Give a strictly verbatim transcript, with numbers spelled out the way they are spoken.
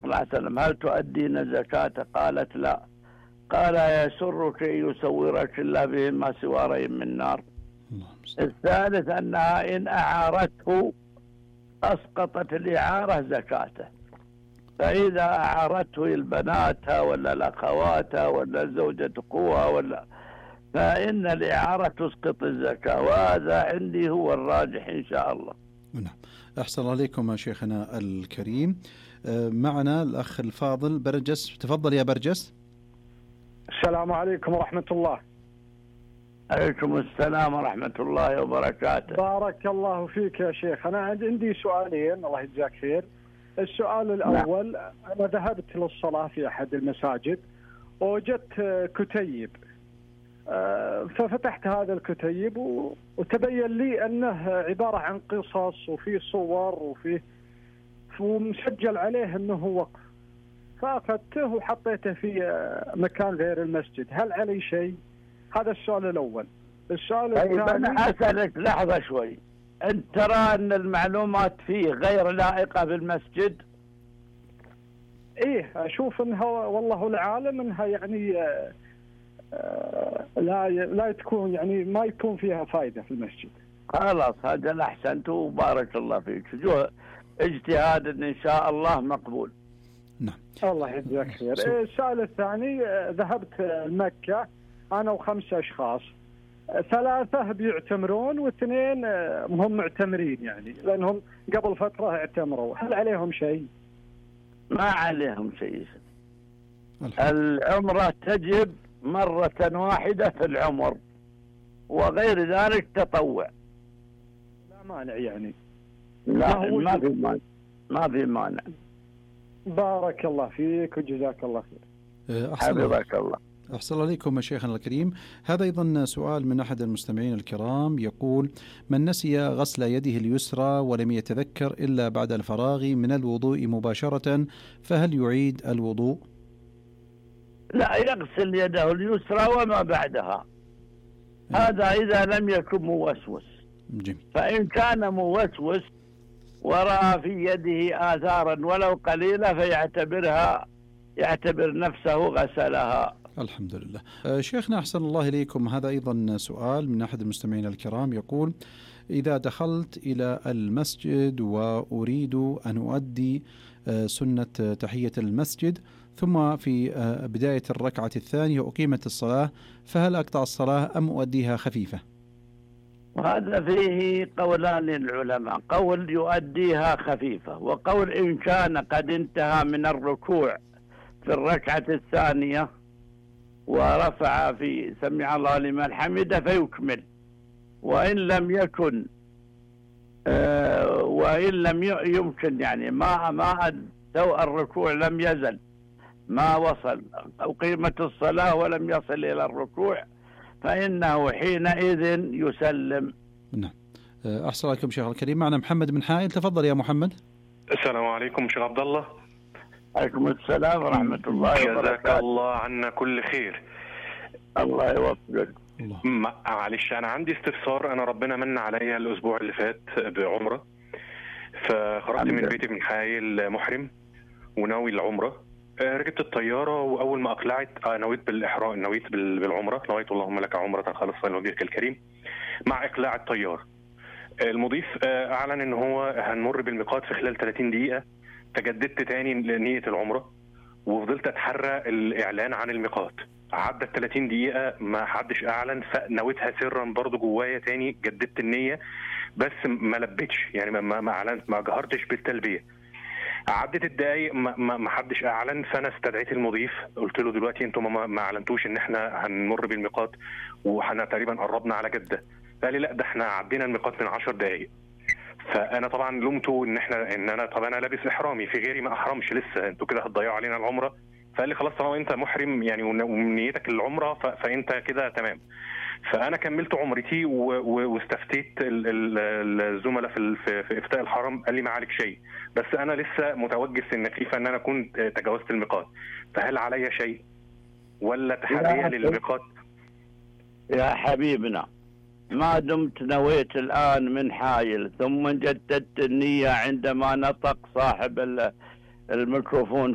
الله عليه وسلم: هل تؤدين زكاة؟ قالت: لا. قال: يسرك أن يسورك الله به ما سوى ري من نار. الثالث أنها إن أعارته أسقطت الإعارة زكاته، فإذا أعارته البناتها ولا الأخواتها ولا زوجة أخوها ولا فإن الإعارة تسقط الزكاة، وهذا عندي هو الراجح إن شاء الله. نعم. أحسن الله عليكم شيخنا الكريم. معنا الأخ الفاضل برجس، تفضل يا برجس. السلام عليكم ورحمة الله. عليكم السلام ورحمة الله وبركاته. بارك الله فيك يا شيخ. أنا عندي سؤالين، الله يجزاك خير. السؤال الأول: لا. أنا ذهبت للصلاة في أحد المساجد ووجدت كتيب، ففتحت هذا الكتيب وتبين لي أنه عبارة عن قصص وفيه صور وفيه ومسجل عليه أنه وقف، فأخذته وحطيته في مكان غير المسجد، هل علي شيء؟ هذا السؤال الأول. السؤال طيب الثاني: أنا أسألك لحظة شوي، أنت ترى أن المعلومات فيه غير لائقة بالمسجد؟ إيه، أشوف أنها والله العالم أنها يعني لا لا تكون يعني ما يكون فيها فائدة في المسجد. خلاص، هذا الأحسنت وبارك الله فيك. جو اجتهاد إن شاء الله مقبول. نعم. الله يجزاك خير. السؤال الثاني: ذهبت مكة أنا وخمس أشخاص، ثلاثة بيعتمرون واثنين هم معتمرين يعني لأنهم قبل فترة اعتمروا، هل عليهم شيء؟ ما عليهم شيء. العمرة تجب مرة واحدة في العمر، وغير ذلك تطوع. لا مانع يعني؟ لا، ما في مانع، ما في مانع. بارك الله فيك وجزاك الله خير. حفظك الله. أحسن الله عليكم شيخنا الكريم. هذا أيضا سؤال من أحد المستمعين الكرام، يقول: من نسي غسل يده اليسرى ولم يتذكر إلا بعد الفراغ من الوضوء مباشرة، فهل يعيد الوضوء؟ لا، يغسل يده اليسرى وما بعدها. م. هذا إذا لم يكن موسوس. جميل. فإن كان موسوس ورأى في يده آثارا ولو قليلة فيعتبرها يعتبر نفسه غسلها. الحمد لله. شيخنا أحسن الله إليكم، هذا أيضا سؤال من أحد المستمعين الكرام، يقول: إذا دخلت إلى المسجد وأريد أن أؤدي سنة تحية المسجد، ثم في بداية الركعة الثانية أقيمت الصلاة، فهل أقطع الصلاة أم أؤديها خفيفة؟ وهذا فيه قولان للعلماء: قول يؤديها خفيفة، وقول إن كان قد انتهى من الركوع في الركعة الثانية ورفع في سمع الله لمن حمده فيكمل، وإن لم يكن آه وإن لم يمكن يعني ما ما سوء الركوع لم يزل ما وصل أقيمت الصلاة ولم يصل إلى الركوع، فإنه حينئذ يسلم. نعم. أحسن لكم شيخ الكريم. معنا محمد بن حائل، تفضل يا محمد. السلام عليكم شيخ عبد الله. عليكم السلام ورحمة الله وبركاته. جزاك الله عنا كل خير. الله يوفقك. معلش أنا عندي استفسار. أنا ربنا من عليا الأسبوع اللي فات بعمرة، فخرجت من بيتي من حائل محرم وناوي العمرة. ركبت الطيارة وأول ما أقلعت نويت بالإحرام، نويت بالعمرة، نويت اللهم لك عمرة خالصة لوجهك الكريم. مع إقلاع الطيار المضيف أعلن إن هو هنمر بالميقات في خلال ثلاثين دقيقة. تجددت تاني نية العمرة وفضلت أتحرى الإعلان عن الميقات. عدت ثلاثين دقيقة ما حدش أعلن، فنويتها سرا برضو جوايا تاني، جددت النية بس ما لبتش يعني ما ما أعلنت، ما جهرتش بالتلبية. عدت الدقايق ما ما حدش أعلن، فأنا استدعيت المضيف قلت له دلوقتي انتم ما, ما أعلنتوش إن احنا هنمر بالميقات وحنا تقريبا قربنا على جدة. قال لي لا ده احنا عدينا الميقات من عشر دقايق. فانا طبعا لومته ان احنا ان انا طب انا لابس احرامي، في غيري ما احرمش لسه، انتوا كده هتضيعوا علينا العمره. فقال لي خلاص طالما انت محرم يعني ونيتك للعمره فانت كده تمام. فانا كملت عمرتي واستفتيت الزملاء في في افتاء الحرم، قال لي ما عليك شيء، بس انا لسه متوجس ان خايفه ان انا اكون تجاوزت الميقات، فهل علي شيء ولا تحريه للميقات؟ يا حبيبنا ما دمت نويت الآن من حائل ثم جددت النية عندما نطق صاحب الميكروفون